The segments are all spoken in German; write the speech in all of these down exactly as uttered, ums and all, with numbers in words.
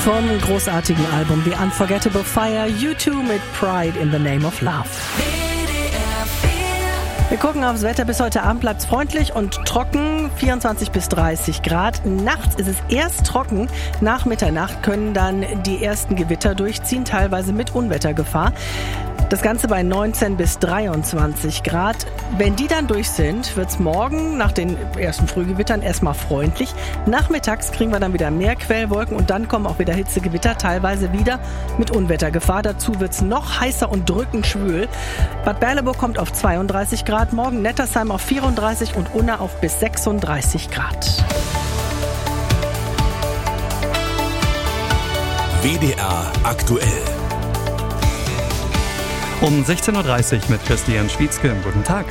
vom großartigen Album The Unforgettable Fire, U zwei mit Pride in the Name of Love. Wir gucken aufs Wetter. Bis heute Abend bleibt es freundlich und trocken, vierundzwanzig bis dreißig Grad. Nachts ist es erst trocken. Nach Mitternacht können dann die ersten Gewitter durchziehen, teilweise mit Unwettergefahr. Das Ganze bei neunzehn bis dreiundzwanzig Grad. Wenn die dann durch sind, wird es morgen nach den ersten Frühgewittern erstmal freundlich. Nachmittags kriegen wir dann wieder mehr Quellwolken und dann kommen auch wieder Hitzegewitter, teilweise wieder mit Unwettergefahr. Dazu wird es noch heißer und drückend schwül. Bad Berleburg kommt auf zweiunddreißig Grad, morgen Nettersheim auf vierunddreißig und Unna auf bis sechsunddreißig Grad. W D R aktuell. Um sechzehn Uhr dreißig mit Christian Schwietzke. Guten Tag.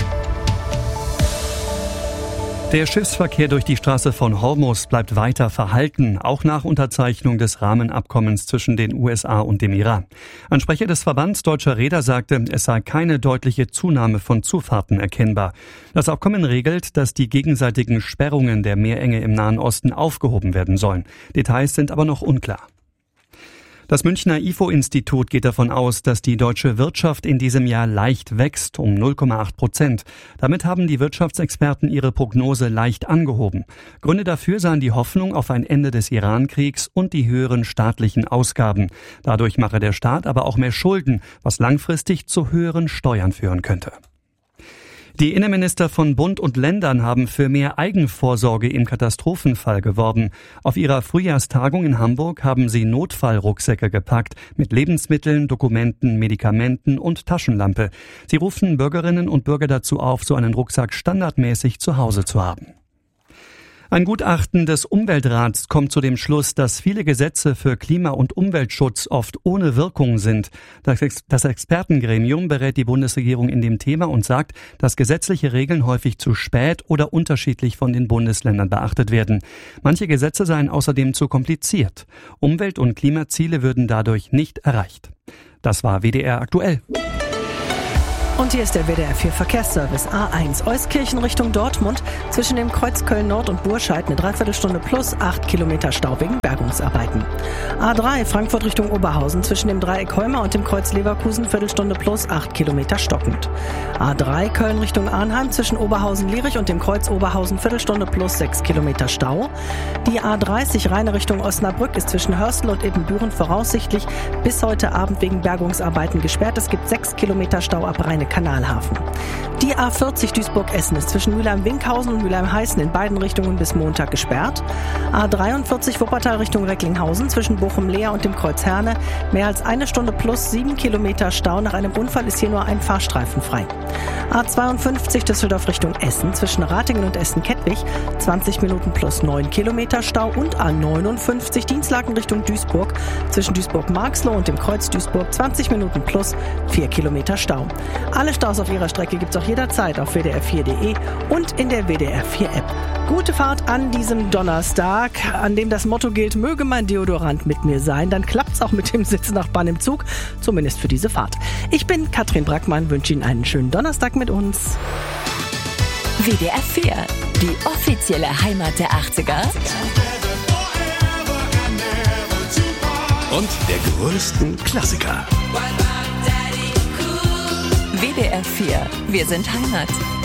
Der Schiffsverkehr durch die Straße von Hormuz bleibt weiter verhalten, auch nach Unterzeichnung des Rahmenabkommens zwischen den U S A und dem Iran. Ein Sprecher des Verbands Deutscher Reeder sagte, es sei keine deutliche Zunahme von Zufahrten erkennbar. Das Abkommen regelt, dass die gegenseitigen Sperrungen der Meerenge im Nahen Osten aufgehoben werden sollen. Details sind aber noch unklar. Das Münchner I F O-Institut geht davon aus, dass die deutsche Wirtschaft in diesem Jahr leicht wächst, um null Komma acht Prozent. Damit haben die Wirtschaftsexperten ihre Prognose leicht angehoben. Gründe dafür seien die Hoffnung auf ein Ende des Iran-Kriegs und die höheren staatlichen Ausgaben. Dadurch mache der Staat aber auch mehr Schulden, was langfristig zu höheren Steuern führen könnte. Die Innenminister von Bund und Ländern haben für mehr Eigenvorsorge im Katastrophenfall geworben. Auf ihrer Frühjahrstagung in Hamburg haben sie Notfallrucksäcke gepackt mit Lebensmitteln, Dokumenten, Medikamenten und Taschenlampe. Sie rufen Bürgerinnen und Bürger dazu auf, so einen Rucksack standardmäßig zu Hause zu haben. Ein Gutachten des Umweltrats kommt zu dem Schluss, dass viele Gesetze für Klima- und Umweltschutz oft ohne Wirkung sind. Das, Ex- das Expertengremium berät die Bundesregierung in dem Thema und sagt, dass gesetzliche Regeln häufig zu spät oder unterschiedlich von den Bundesländern beachtet werden. Manche Gesetze seien außerdem zu kompliziert. Umwelt- und Klimaziele würden dadurch nicht erreicht. Das war W D R aktuell. Und hier ist der W D R vier Verkehrsservice. A eins Euskirchen Richtung Dortmund. Zwischen dem Kreuz Köln-Nord und Burscheid eine Dreiviertelstunde plus acht Kilometer Stau wegen Bergungsarbeiten. A drei Frankfurt Richtung Oberhausen. Zwischen dem Dreieck Heuma und dem Kreuz Leverkusen Viertelstunde plus acht Kilometer stockend. A drei Köln Richtung Arnheim. Zwischen Oberhausen-Lierich und dem Kreuz Oberhausen Viertelstunde plus sechs Kilometer Stau. Die A dreißig Rheine Richtung Osnabrück ist zwischen Hörstel und Ebenbüren voraussichtlich bis heute Abend wegen Bergungsarbeiten gesperrt. Es gibt sechs Kilometer Stau ab Rheine Kanalhafen. Die A vierzig Duisburg-Essen ist zwischen Mülheim-Winkhausen und Mülheim-Heißen in beiden Richtungen bis Montag gesperrt. A dreiundvierzig Wuppertal Richtung Recklinghausen zwischen Bochum-Leer und dem Kreuz Herne. Mehr als eine Stunde plus sieben Kilometer Stau. Nach einem Unfall ist hier nur ein Fahrstreifen frei. A zweiundfünfzig Düsseldorf Richtung Essen zwischen Ratingen und Essen-Kettwig. zwanzig Minuten plus neun Kilometer Stau. Und A neunundfünfzig Dienstlaken Richtung Duisburg zwischen Duisburg-Marxloh und dem Kreuz Duisburg. zwanzig Minuten plus vier Kilometer Stau. Alle Staus auf ihrer Strecke gibt es auch jederzeit auf W D R vier Punkt de und in der W D R vier App. Gute Fahrt an diesem Donnerstag, an dem das Motto gilt, möge mein Deodorant mit mir sein. Dann klappt's auch mit dem Sitznachbarn im Zug, zumindest für diese Fahrt. Ich bin Katrin Brackmann, wünsche Ihnen einen schönen Donnerstag mit uns. W D R vier, die offizielle Heimat der achtziger. Und der größten Klassiker. W D R vier, wir sind Heimat.